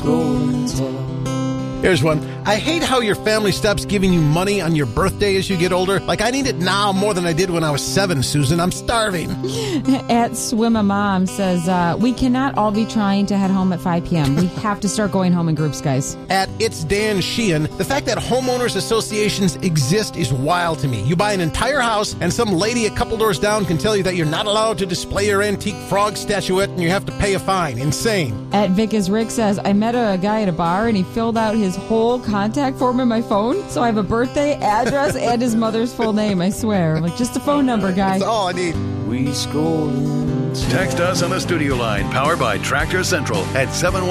Golden Tail. Here's one. I hate how your family stops giving you money on your birthday as you get older. Like, I need it now more than I did when I was 7, Susan. I'm starving. At Swimma Mom says, we cannot all be trying to head home at 5 p.m. We have to start going home in groups, guys. At It's Dan Sheehan, the fact that homeowners associations exist is wild to me. You buy an entire house and some lady a couple doors down can tell you that you're not allowed to display your antique frog statuette and you have to pay a fine. Insane. At Vic as Rick says, I met a guy at a bar and he filled out his whole contact form in my phone. So I have a birthday, address, and his mother's full name, I swear. Like, just a phone number, guy. That's all I need. We Golden Tail. Text us on the studio line powered by Tractor Central at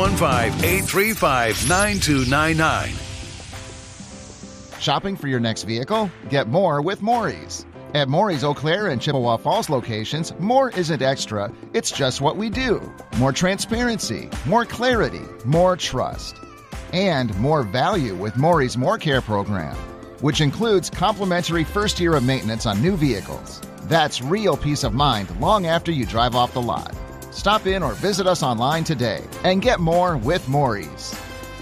715-835-9299. Shopping for your next vehicle? Get more with Maury's. At Maury's Eau Claire and Chippewa Falls locations, more isn't extra, it's just what we do. More transparency, more clarity, more trust. And more value with Maury's More Care program, which includes complimentary first year of maintenance on new vehicles. That's real peace of mind long after you drive off the lot. Stop in or visit us online today and get more with Maury's.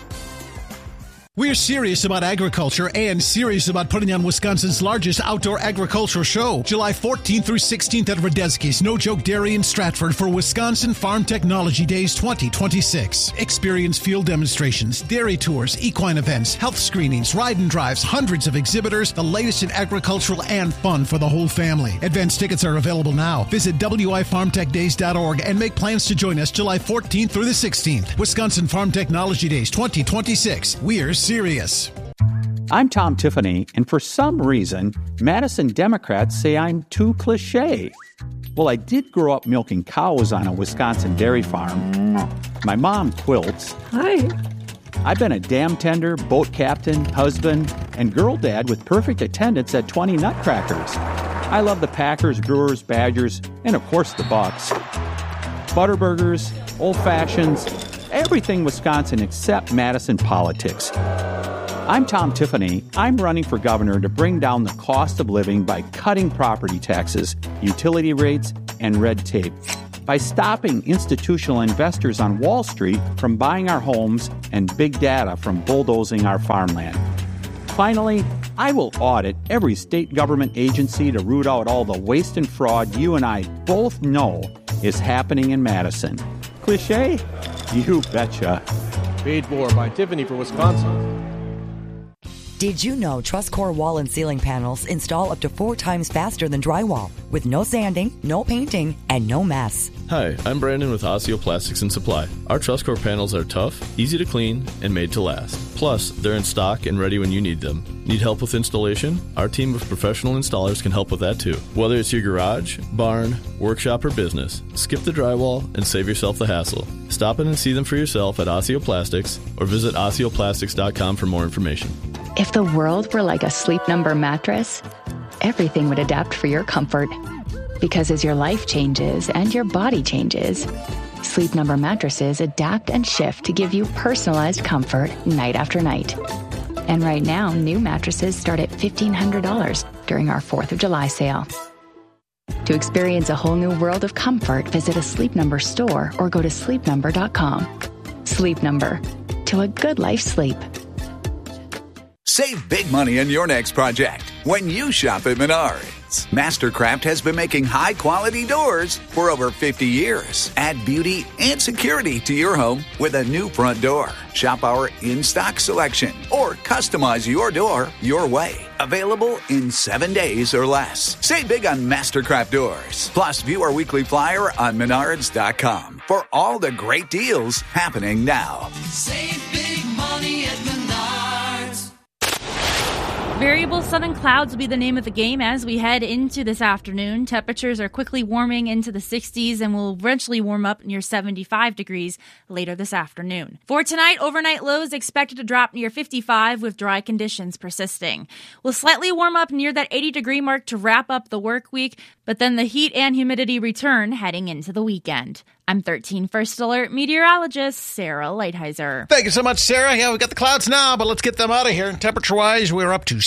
We're serious about agriculture and serious about putting on Wisconsin's largest outdoor agricultural show, July 14th through 16th at Radetzky's No Joke Dairy in Stratford for Wisconsin Farm Technology Days 2026. Experience field demonstrations, dairy tours, equine events, health screenings, ride and drives, hundreds of exhibitors, the latest in agricultural and fun for the whole family. Advance tickets are available now. Visit wifarmtechdays.org and make plans to join us July 14th through the 16th. Wisconsin Farm Technology Days 2026. We're serious. I'm Tom Tiffany, and for some reason, Madison Democrats say I'm too cliche. Well, I did grow up milking cows on a Wisconsin dairy farm. My mom quilts. Hi. I've been a dam tender, boat captain, husband, and girl dad with perfect attendance at 20 Nutcrackers. I love the Packers, Brewers, Badgers, and of course the Bucks. Butterburgers, old fashions, everything Wisconsin except Madison politics. I'm Tom Tiffany. I'm running for governor to bring down the cost of living by cutting property taxes, utility rates, and red tape. By stopping institutional investors on Wall Street from buying our homes and big data from bulldozing our farmland. Finally, I will audit every state government agency to root out all the waste and fraud you and I both know is happening in Madison. Cliché? You betcha. Paid for by Tiffany for Wisconsin. Did you know TrustCore wall and ceiling panels install up to 4 times faster than drywall with no sanding, no painting, and no mess? Hi, I'm Brandon with Osseo Plastics and Supply. Our TrustCore panels are tough, easy to clean, and made to last. Plus, they're in stock and ready when you need them. Need help with installation? Our team of professional installers can help with that too. Whether it's your garage, barn, workshop, or business, skip the drywall and save yourself the hassle. Stop in and see them for yourself at Osseo Plastics or visit OsseoPlastics.com for more information. If the world were like a Sleep Number mattress, everything would adapt for your comfort. Because as your life changes and your body changes, Sleep Number mattresses adapt and shift to give you personalized comfort night after night. And right now, new mattresses start at $1,500 during our 4th of July sale. To experience a whole new world of comfort, visit a Sleep Number store or go to sleepnumber.com. Sleep Number. To a good life sleep. Save big money on your next project when you shop at Menards. Mastercraft has been making high-quality doors for over 50 years. Add beauty and security to your home with a new front door. Shop our in-stock selection or customize your door your way. Available in 7 days or less. Save big on Mastercraft doors. Plus, view our weekly flyer on Menards.com for all the great deals happening now. Save big money at Menards. Variable sun and clouds will be the name of the game as we head into this afternoon. Temperatures are quickly warming into the 60s and will eventually warm up near 75 degrees later this afternoon. For tonight, overnight lows expected to drop near 55 with dry conditions persisting. We'll slightly warm up near that 80-degree mark to wrap up the work week, but then the heat and humidity return heading into the weekend. I'm 13 First Alert meteorologist Sarah Lighthizer. Thank you so much, Sarah. Yeah, we got the clouds now, but let's get them out of here. Temperature-wise, we're up to